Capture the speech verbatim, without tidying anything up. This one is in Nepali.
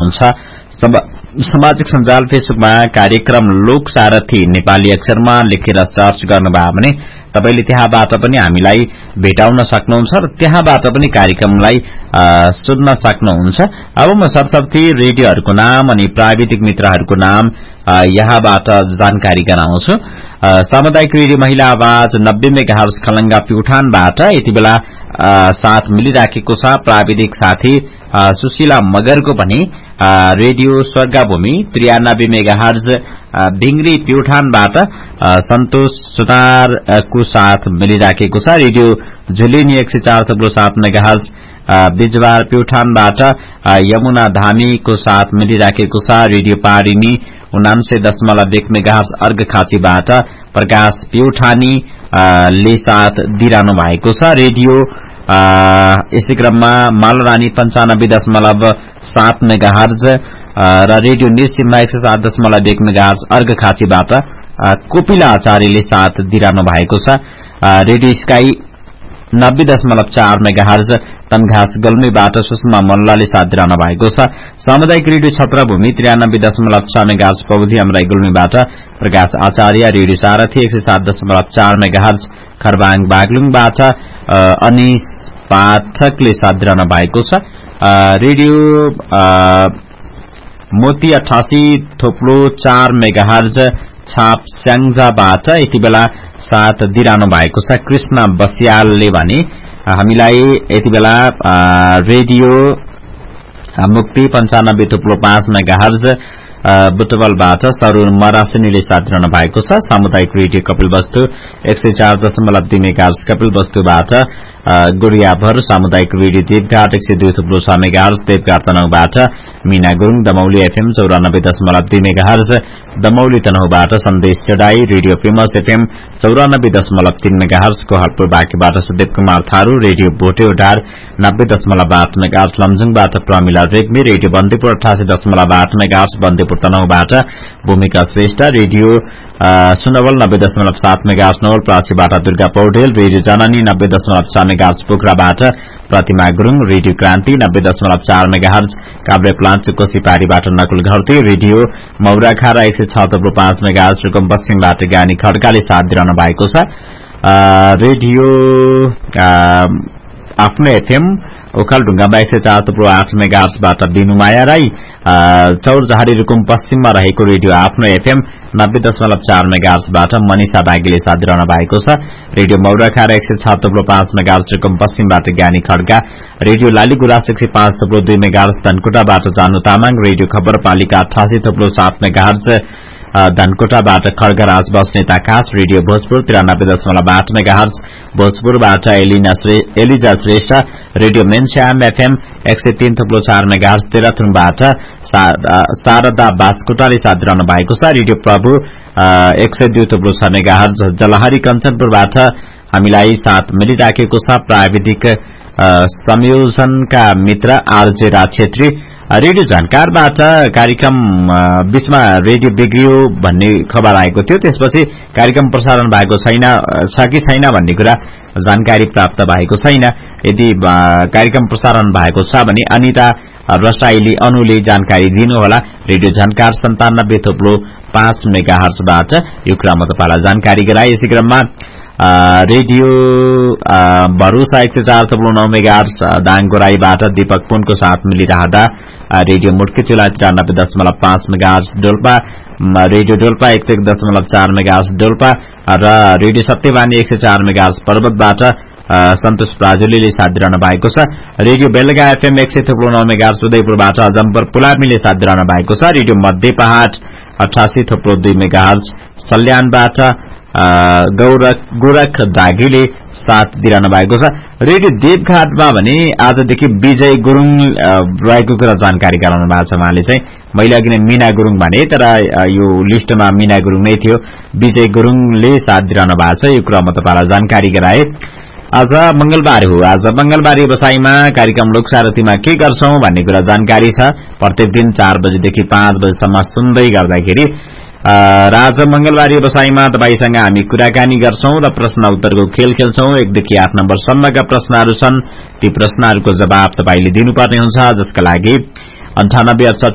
हुन्छ। सामाजिक सञ्जाल फेसबुकमा कार्यक्रम लोक सारथी नेपाली अक्षरमा लेखेर सर्च गर्नुभयो भने तपाईले त्यहाँबाट पनि हामीलाई भेटाउन सक्नुहुन्छ र त्यहाँबाट पनि कार्यक्रमलाई सुन्न सक्नुहुन्छ। अब म सरसर्ती रेडियोहरूको नाम अनि प्राविधिक मित्रहरूको नाम यहाँबाट जानकारी गराउँछु। सामुदायिक रेडियो महिला आवाज नब्बे मेगाहर्ज खलंगा प्युठानबाट यति बेला साथ मिलिराखेको छ प्राविधिक साथी सुशीला मगरको पनि रेडियो स्वर्गभूमि त्रियानब्बे मेगाहर्ज भिंगरी प्युठानबाट सन्तोष सुतारको साथ मिलिराखेको छ। रेडियो झुलिनी एक सय चार थप्लो सात मेगाहर्ज बिजबार प्युठानबाट यमुना धामीको साथ मिलिराखेको छ। रेडियो पारिनी उनान्सय दशमलव एक मेगाहर्ज अर्घखाँचीबाट प्रकाश प्युठानी ले साथ दिइरहनु भएको छ। रेडियो यसै क्रममा मालरानी पञ्चानब्बे दशमलव सात मेगाहर्ज र रेडियो निर्सिममा एक सय सात दशमलव एक मेगाहर्ज अर्घखाँचीबाट कोपिला आचार्यले साथ दिइरहनु भएको छ। रेडियो स्काई नब्बे दशमलव चार मेगाहर्ज तनघास गल्मीबाट सुषमा मल्लले साथ दिइरहनु भएको छ। सामुदायिक रेडियो छत्रभूमि त्रियानब्बे दशमलव छ मेगाहर्ज पौधी अमराई गुल्मीबाट प्रकाश आचार्य। रेडियो सारथी एक सय सात दशमलव चार मेगाहर्ज खरबाङ बागलुङबाट अनिश पाठकले साथ दिइरहनु भएको छ। रेडियो मोती अठासी थोप्लो चार मेगाहर्ज छाप स्याङ्जाबाट यति बेला साथ दिइरहनु भएको छ। कृष्ण बस्यालले भने हामीलाई यति बेला रेडियो मुक्ति पञ्चानब्बे थोप्लो पाँच मेगाहर्ज बुटवलबाट सरूर मरासिनीले साथ दिइरहनु भएको छ। सामुदायिक रेडियो कपिलवस्तु एक सय चार दशमलव दुई मेगाहर्ज कपिलवस्तुबाट गुडियाभर। सामुदायिक रेडियो देवघाट एक सय दुई थुप्रो छ मेगाहर्ज देवघाट तनहुबाट मीना गुरुङ। दमौली एफएम चौरानब्बे दशमलव दुई मेगाहर्ज दमौली तनहुबाट सन्देश चढाई। रेडियो फेमस एफएम चौरानब्बे दशमलव तीन मेगाहर्ज कोहलपुर बाँकीबाट सुदेव कुमार थारू। रेडियो भोटेउडार नब्बे दशमलव आठ मेगाहर्ज लमजुङबाट प्रमिला रेग्मी। रेडियो बन्दीपुर अठासी दशमलव आठ मेगाहर्ज बन्दीपुर तनहुबाट भूमिका श्रेष्ठ। रेडियो सुनवल नब्बे दशमलव सात मेगाहर्ज नवलपरासीबाट दुर्गा पौडेल। रेडियो जननी नब्बे दशमलव छ मेगाहर्ज पोखराबाट प्रतिमा गुरुङ। रेडियो क्रान्ति नब्बे दशमलव चार मेगाहर्ज काभ्रेपलाञ्चोको सिपारीबाट नकुल घरती। रेडियो मौराखारा एक सय छ थप्लो पाँच मेगाहर्ज रुकुम पश्चिमबाट ज्ञानी खड्काले साथ दिइरहनु भएको छ। रेडियो आफ्नो एफएम ओखलढुङ्गामा एक सय चार थप्लो आठ मेगाहर्जबाट बिनुमाया राई। चौरजहारी रुकुम पश्चिममा रहेको रेडियो आफ्नो एफएम नब्बे दशमलव चार मेगाहर्जबाट मनिषा बागीले साथ दिइरहनु भएको छ। रेडियो मौराखारा एक सय छ थप्लो पाँच मेगाहर्ज रुकुम पश्चिमबाट ज्ञानी खड्का। रेडियो लालीगुराँस एक सय पाँच थप्लो दुई मेगाहर्ज धनकुटाबाट जानु तामाङ। रेडियो खबरपालिका अठासी थप्लो सात मेगाहर्ज धनकुटाबाट खड्गराज बस्नेत आकाश। रेडियो भोजपुर तिरानब्बे दशमलव आठ megahertz भोजपुरबाट Eliza Shrestha. Radio मेनश्याम FM एक सय तीन थप्लो चार मेगाहर्ज तेह्रथुमबाट शारदा बास्कोटाले साथ दिइरहनु भएको छ। रेडियो प्रभु एक सय दुई थप्लो छ मेगाहर्ज जलहरी कञ्चनपुरबाट हामीलाई साथ मिलिराखेको छ। प्राविधिक संयोजनका मित्र आरजे राज छेत्री। रेडियो जानकारबाट कार्यक्रम बीचमा रेडियो बिग्रियो भन्ने खबर आएको थियो। त्यसपछि कार्यक्रम प्रसारण भएको छैन छ कि छैन भन्ने कुरा जानकारी प्राप्त भएको छैन। यदि कार्यक्रम प्रसारण भएको छ भने अनिता रसाइली अनुले जानकारी दिनुहोला। रेडियो जानकार सन्तानब्बे थोप्लो पाँच मेगाहर्जबाट यो कुरा म तपाईलाई जानकारी गराए। यसै क्रममा रेडियो भरोसा एक सय चार थप्लो नौ मेगाहर्ज दाङगोराईबाट दीपक पुनको साथ मिलिरहँदा रेडियो मुड्केचुला तिरानब्बे दशमलव पाँच मेगाहर्ज डोल्पा। रेडियो डोल्पा एक सय दशमलव चार मेगाहर्ज डोल्पा र रेडियो सत्यवाणी एक सय चार मेगाहर्ज पर्वतबाट सन्तोष प्राजुलीले साथ दिइरहनु भएको छ। रेडियो बेलगा एफएम एक सय थप्लो नौ मेगाहर्ज उदयपुरबाट अजम्पर पुलामीले साथ दिइरहनु भएको छ। रेडियो मध्य पहाड अठासी थप्लो दुई मेगाहर्ज सल्यानबाट गोरख दागीले साथ दिइरहनु भएको छ। रेडियो देवघाटमा भने आजदेखि विजय गुरुङ रहेको कुरा जानकारी गराउनु भएको छ उहाँले चाहिँ। मैले अघि नै मीना गुरुङ भने तर यो लिस्टमा मीना गुरुङ नै थियो। विजय गुरुङले साथ दिइरहनु भएको छ। यो कुरा म तपाईलाई जानकारी गराए। आज मंगलबार हो। आज मंगलबार व्यवसायमा कार्यक्रम लोकसारथीमा के गर्छौं भन्ने कुरा जानकारी छ। प्रत्येक दिन चार बजेदेखि पाँच बजेसम्म सुन्दै गर्दाखेरि आज मंगलबार व्यवसायमा तपाईसँग हामी कुराकानी गर्छौं र प्रश्न उत्तरको खेल खेल्छौं। एकदेखि आठ नम्बरसम्मका प्रश्नहरू छन्। ती प्रश्नहरूको जवाब तपाईले दिनुपर्ने हुन्छ, जसका लागि अन्ठानब्बे